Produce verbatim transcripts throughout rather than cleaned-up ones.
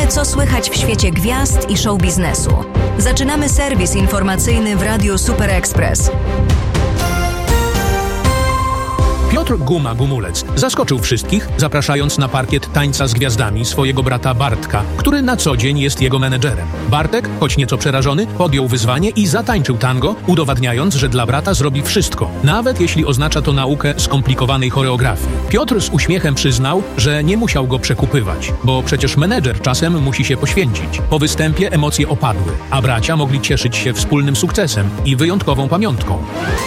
co słychać w świecie gwiazd i show biznesu. Zaczynamy serwis informacyjny w Radiu Super Express. Piotr Guma Gumulec zaskoczył wszystkich, zapraszając na parkiet Tańca z Gwiazdami swojego brata Bartka, który na co dzień jest jego menedżerem. Bartek, choć nieco przerażony, podjął wyzwanie i zatańczył tango, udowadniając, że dla brata zrobi wszystko, nawet jeśli oznacza to naukę skomplikowanej choreografii. Piotr z uśmiechem przyznał, że nie musiał go przekupywać, bo przecież menedżer czasem musi się poświęcić. Po występie emocje opadły, a bracia mogli cieszyć się wspólnym sukcesem i wyjątkową pamiątką.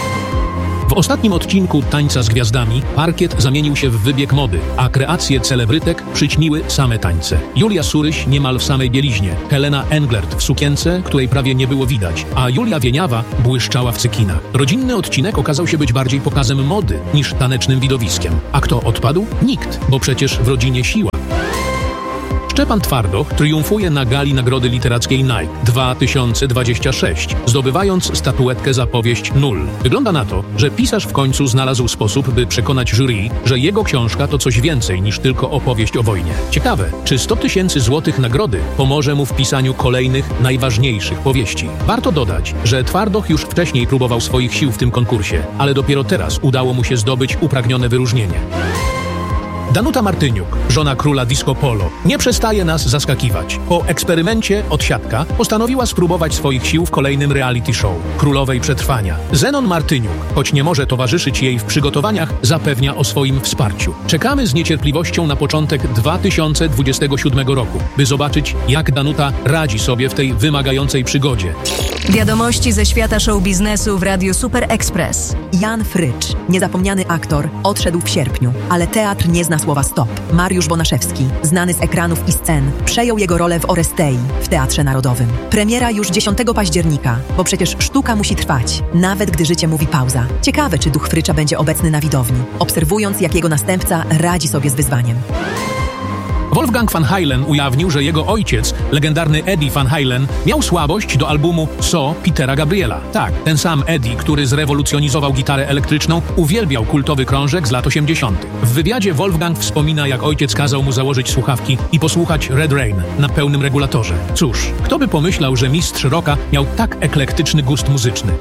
W ostatnim odcinku Tańca z Gwiazdami parkiet zamienił się w wybieg mody, a kreacje celebrytek przyćmiły same tańce. Julia Suryś niemal w samej bieliźnie, Helena Englert w sukience, której prawie nie było widać, a Julia Wieniawa błyszczała w cekinach. Rodzinny odcinek okazał się być bardziej pokazem mody niż tanecznym widowiskiem. A kto odpadł? Nikt, bo przecież w rodzinie siła. Szczepan Twardoch triumfuje na gali Nagrody Literackiej Nike dwa tysiące dwudziesty szósty, zdobywając statuetkę za powieść Nul. Wygląda na to, że pisarz w końcu znalazł sposób, by przekonać jury, że jego książka to coś więcej niż tylko opowieść o wojnie. Ciekawe, czy sto tysięcy złotych nagrody pomoże mu w pisaniu kolejnych, najważniejszych powieści. Warto dodać, że Twardoch już wcześniej próbował swoich sił w tym konkursie, ale dopiero teraz udało mu się zdobyć upragnione wyróżnienie. Danuta Martyniuk, żona króla disco polo, nie przestaje nas zaskakiwać. Po eksperymencie Odsiadka postanowiła spróbować swoich sił w kolejnym reality show Królowej Przetrwania. Zenon Martyniuk, choć nie może towarzyszyć jej w przygotowaniach, zapewnia o swoim wsparciu. Czekamy z niecierpliwością na początek dwa tysiące dwudziestego siódmego roku, by zobaczyć, jak Danuta radzi sobie w tej wymagającej przygodzie. Wiadomości ze świata show biznesu w Radiu Super Express. Jan Frycz, niezapomniany aktor, odszedł w sierpniu, ale teatr nie zna słowa stop. Mariusz Bonaszewski, znany z ekranów i scen, przejął jego rolę w Orestei w Teatrze Narodowym. Premiera już dziesiątego października, bo przecież sztuka musi trwać, nawet gdy życie mówi pauza. Ciekawe, czy duch Frycza będzie obecny na widowni, obserwując, jak jego następca radzi sobie z wyzwaniem. Wolfgang Van Halen ujawnił, że jego ojciec, legendarny Eddie Van Halen, miał słabość do albumu So Petera Gabriela. Tak, ten sam Eddie, który zrewolucjonizował gitarę elektryczną, uwielbiał kultowy krążek z lat osiemdziesiątych. W wywiadzie Wolfgang wspomina, jak ojciec kazał mu założyć słuchawki i posłuchać Red Rain na pełnym regulatorze. Cóż, kto by pomyślał, że mistrz rocka miał tak eklektyczny gust muzyczny.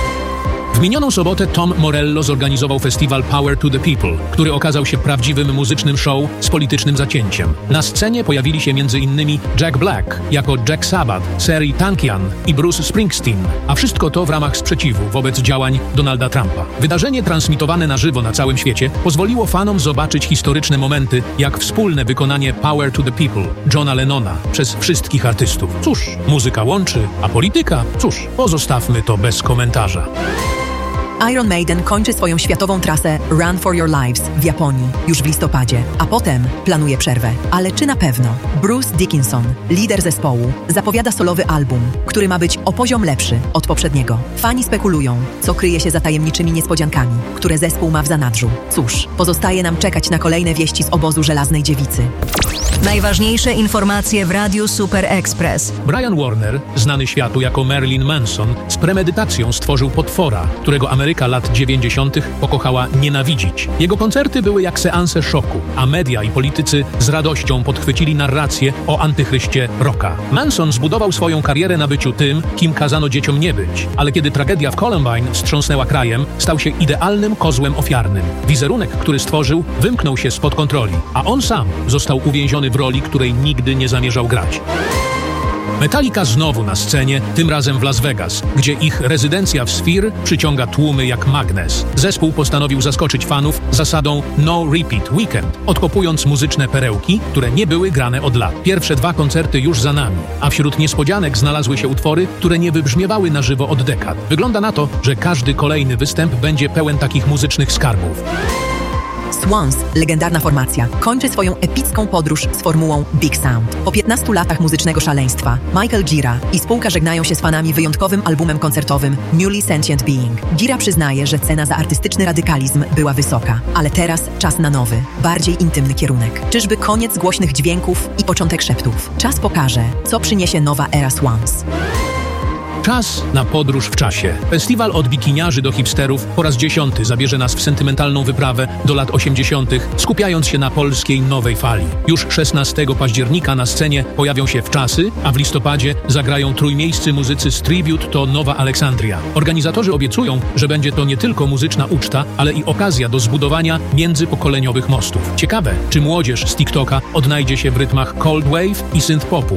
W minioną sobotę Tom Morello zorganizował festiwal Power to the People, który okazał się prawdziwym muzycznym show z politycznym zacięciem. Na scenie pojawili się między innymi Jack Black jako Jack Sabbath, Serj Tankian i Bruce Springsteen, a wszystko to w ramach sprzeciwu wobec działań Donalda Trumpa. Wydarzenie transmitowane na żywo na całym świecie pozwoliło fanom zobaczyć historyczne momenty, jak wspólne wykonanie Power to the People Johna Lennona przez wszystkich artystów. Cóż, muzyka łączy, a polityka? Cóż, pozostawmy to bez komentarza. Iron Maiden kończy swoją światową trasę Run for Your Lives w Japonii już w listopadzie, a potem planuje przerwę. Ale czy na pewno? Bruce Dickinson, lider zespołu, zapowiada solowy album, który ma być o poziom lepszy od poprzedniego. Fani spekulują, co kryje się za tajemniczymi niespodziankami, które zespół ma w zanadrzu. Cóż, pozostaje nam czekać na kolejne wieści z obozu Żelaznej Dziewicy. Najważniejsze informacje w Radiu Super Express. Brian Warner, znany światu jako Marilyn Manson, z premedytacją stworzył potwora, którego Ameryka lat dziewięćdziesiątych pokochała nienawidzić. Jego koncerty były jak seanse szoku, a media i politycy z radością podchwycili narrację o antychryście rocka. Manson zbudował swoją karierę na byciu tym, kim kazano dzieciom nie być, ale kiedy tragedia w Columbine wstrząsnęła krajem, stał się idealnym kozłem ofiarnym. Wizerunek, który stworzył, wymknął się spod kontroli, a on sam został uwięziony w roli, której nigdy nie zamierzał grać. Metallica znowu na scenie, tym razem w Las Vegas, gdzie ich rezydencja w Sphere przyciąga tłumy jak magnes. Zespół postanowił zaskoczyć fanów zasadą No Repeat Weekend, odkopując muzyczne perełki, które nie były grane od lat. Pierwsze dwa koncerty już za nami, a wśród niespodzianek znalazły się utwory, które nie wybrzmiewały na żywo od dekad. Wygląda na to, że każdy kolejny występ będzie pełen takich muzycznych skarbów. Swans, legendarna formacja, kończy swoją epicką podróż z formułą Big Sound. Po piętnastu latach muzycznego szaleństwa Michael Gira i spółka żegnają się z fanami wyjątkowym albumem koncertowym Newly Sentient Being. Gira przyznaje, że cena za artystyczny radykalizm była wysoka, ale teraz czas na nowy, bardziej intymny kierunek. Czyżby koniec głośnych dźwięków i początek szeptów? Czas pokaże, co przyniesie nowa era Swans. Czas na podróż w czasie. Festiwal od bikiniarzy do hipsterów po raz dziesiąty zabierze nas w sentymentalną wyprawę do lat osiemdziesiątych, skupiając się na polskiej nowej fali. Już szesnastego października na scenie pojawią się Wczasy, a w listopadzie zagrają trójmiejscy muzycy z Tribute to Nowa Aleksandria. Organizatorzy obiecują, że będzie to nie tylko muzyczna uczta, ale i okazja do zbudowania międzypokoleniowych mostów. Ciekawe, czy młodzież z TikToka odnajdzie się w rytmach cold wave i synth-popu.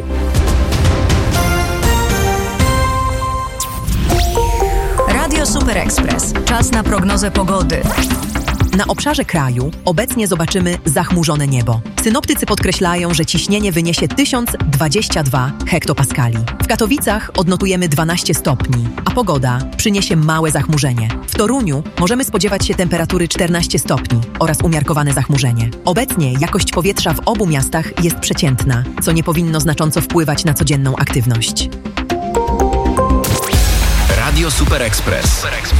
Radio Super Express. Czas na prognozę pogody. Na obszarze kraju obecnie zobaczymy zachmurzone niebo. Synoptycy podkreślają, że ciśnienie wyniesie tysiąc dwadzieścia dwa hektopaskali. W Katowicach odnotujemy dwanaście stopni, a pogoda przyniesie małe zachmurzenie. W Toruniu możemy spodziewać się temperatury czternaście stopni oraz umiarkowane zachmurzenie. Obecnie jakość powietrza w obu miastach jest przeciętna, co nie powinno znacząco wpływać na codzienną aktywność. Radio Super Express.